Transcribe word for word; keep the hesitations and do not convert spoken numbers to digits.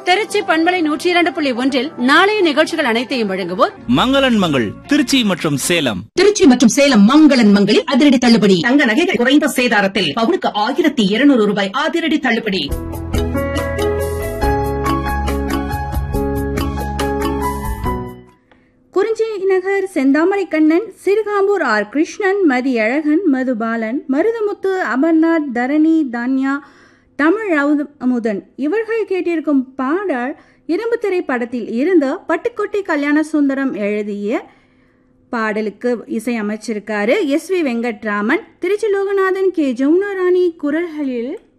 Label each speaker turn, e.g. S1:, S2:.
S1: திருச்சி பண்பலை நூற்றி இரண்டு புள்ளி ஒன்றில் நாளைய நிகழ்ச்சிகள் அனைத்தையும் வழங்குவோர்
S2: மங்களன் மங்கள் திருச்சி மற்றும் சேலம்.
S3: திருச்சி மற்றும் சேலம் மங்களன் மங்களில் அதிரடி தள்ளுபடி. தங்க நகைகள் குறைந்த சேதாரத்தில் பவுனுக்கு ஆயிரத்தி இருநூறு ரூபாய் அதிரடி தள்ளுபடி.
S4: குறிஞ்சி நகர் செந்தாமரை கண்ணன், சிறுகாம்பூர் ஆர் கிருஷ்ணன், மதியழகன், மதுபாலன், மருதமுத்து, அமர்நாத், தரணி, தான்யா, தமிழ் அமுதன் இவர்கள் கேட்டிருக்கும் பாடல் இரும்பு திரை படத்தில் இருந்து பட்டுக்கோட்டை கல்யாண சுந்தரம் எழுதிய பாடலுக்கு இசையமைச்சிருக்காரு S we Venkatraman. Trichy Loganathan, K Jamunarani குரல்களில்